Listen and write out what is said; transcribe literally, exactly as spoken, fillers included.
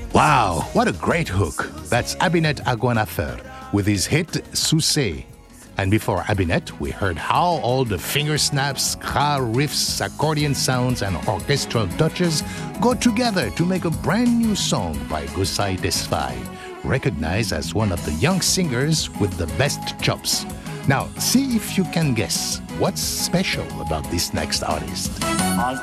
Wow, what a great hook. That's Abinet Aguanafer with his hit Soussé. And before Abinet, we heard how all the finger snaps, kra riffs, accordion sounds, and orchestral touches go together to make a brand new song by Gusay Tesfaye, recognized as one of the young singers with the best chops. Now, see if you can guess what's special about this next artist.